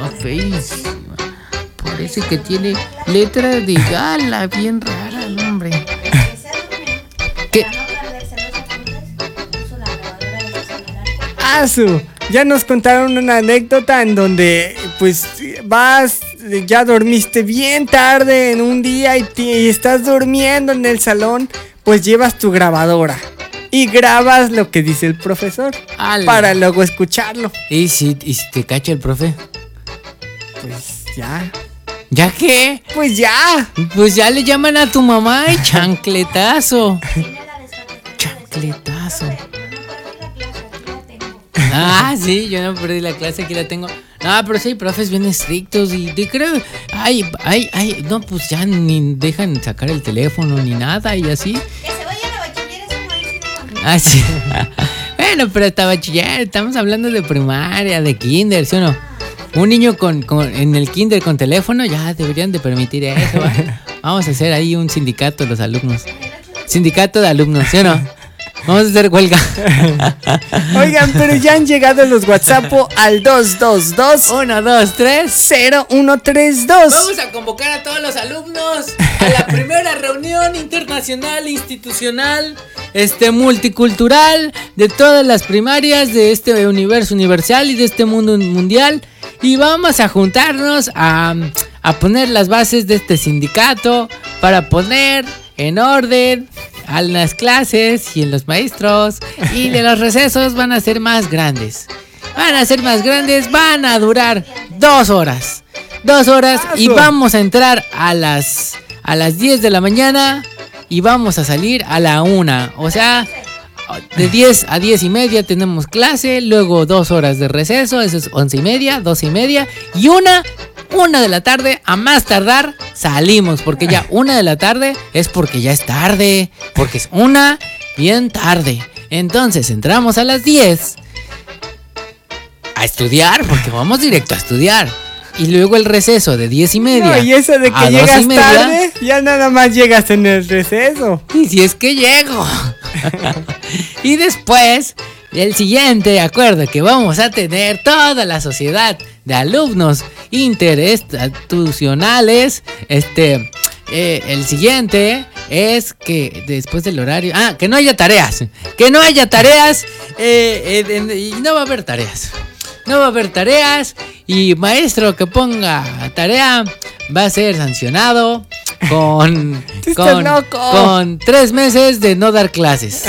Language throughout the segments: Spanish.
feísima. Parece que tiene letra de gala, bien rara, hombre. ¿Qué? Ya nos contaron una anécdota en donde pues ya dormiste bien tarde en un día y estás durmiendo en el salón, pues llevas tu grabadora y grabas lo que dice el profesor para luego escucharlo. ¿Y si te cacha el profe? Pues ya. ¿Ya qué? Pues ya. Pues ya le llaman a tu mamá y chancletazo. Chancletazo. Ah, sí, yo no perdí la clase, aquí la tengo. No, pero sí hay profes bien estrictos y creo... no, pues ya ni dejan sacar el teléfono ni nada y así. Que se vayan a bachiller, eso no dice mi mamá. Ah, sí. Bueno, pero hasta bachiller, estamos hablando de primaria, de kinder, ¿sí o no? Un niño en el kinder con teléfono, ya deberían de permitir eso, ¿va? Vamos a hacer ahí un sindicato de los alumnos. Sindicato de alumnos, ¿sí o no? Vamos a hacer huelga. Oigan, pero ya han llegado los WhatsApp al 222-123-0132. Vamos a convocar a todos los alumnos a la primera reunión internacional, institucional, multicultural de todas las primarias de este universo universal y de este mundo mundial. Y vamos a juntarnos a poner las bases de este sindicato para poner en orden a las clases y en los maestros, y de los recesos van a ser más grandes. Van a durar 2 horas. 2 horas y vamos a entrar a las 10 de la mañana y vamos a salir a la 1. O sea, de 10 a 10 y media tenemos clase, luego 2 horas de receso, eso es 11 y media, 12 y media y 1 de la tarde, a más tardar, salimos, porque ya 1 de la tarde es porque ya es tarde, porque es 1 bien tarde. Entonces entramos a las 10 a estudiar, porque vamos directo a estudiar. Y luego el receso de 10 y media. No, y eso de que llegas tarde, ya nada más llegas en el receso. Y si es que llego. Y después, el siguiente acuerdo que vamos a tener toda la sociedad de alumnos interinstitucionales, el siguiente es que después del horario, que no haya tareas, y no va a haber tareas. No va a haber tareas y maestro que ponga tarea va a ser sancionado con 3 meses de no dar clases.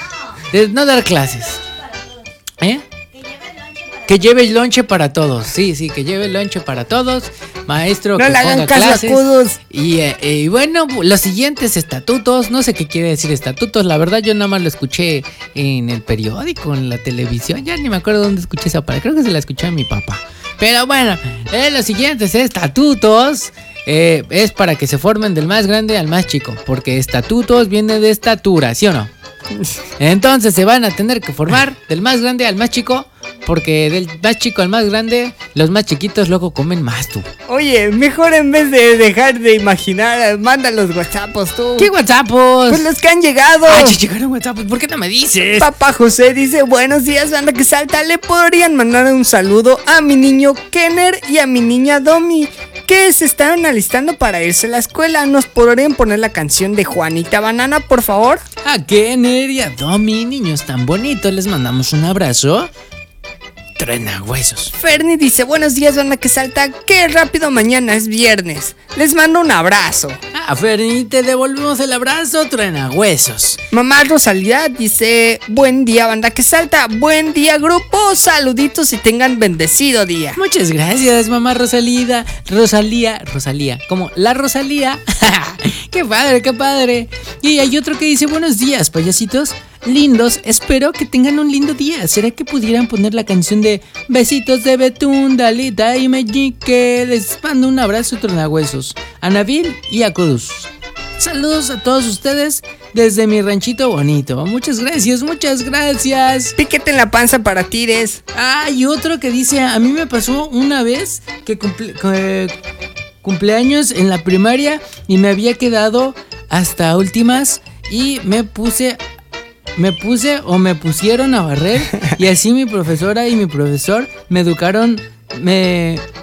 ¿Eh? Que lleve el lonche para todos. Sí, que lleve el lonche para todos. Maestro que ponga clases. Y bueno, los siguientes estatutos, no sé qué quiere decir estatutos. La verdad yo nada más lo escuché en el periódico, en la televisión. Ya ni me acuerdo dónde escuché esa palabra. Creo que se la escuché a mi papá. Pero bueno, los siguientes estatutos es para que se formen del más grande al más chico. Porque estatutos viene de estatura, ¿sí o no? Entonces se van a tener que formar del más grande al más chico, porque del más chico al más grande, los más chiquitos luego comen más, tú. Oye, mejor en vez de dejar de imaginar, manda los WhatsAppos tú. ¿Qué WhatsAppos? Pues los que han llegado. Llegaron WhatsAppos, ¿por qué no me dices? Papá José dice, buenos días, banda que salta. Le podrían mandar un saludo a mi niño Kenner y a mi niña Domi, que se están alistando para irse a la escuela. ¿Nos podrían poner la canción de Juanita Banana, por favor? A Kenner y a Domi, niños tan bonitos, les mandamos un abrazo. Trenahuesos. Fernie dice, buenos días, banda que salta. Qué rápido, mañana es viernes. Les mando un abrazo. Fernie, te devolvemos el abrazo, trenahuesos. Mamá Rosalía dice, buen día, banda que salta. Buen día, grupo. Saluditos y tengan bendecido día. Muchas gracias, mamá Rosalía. Como la Rosalía. Qué padre. Y hay otro que dice, buenos días, payasitos lindos, espero que tengan un lindo día. ¿Será que pudieran poner la canción de Besitos de Betún, Dalita y Meñique? Les mando un abrazo, trenahuesos, a Nabil y a Kudus. Saludos a todos ustedes desde mi ranchito bonito. Muchas gracias. Piquete en la panza para Tires. Y otro que dice, a mí me pasó una vez que cumpleaños en la primaria y me había quedado hasta últimas y me pusieron a barrer y así mi profesora y mi profesor me educaron, me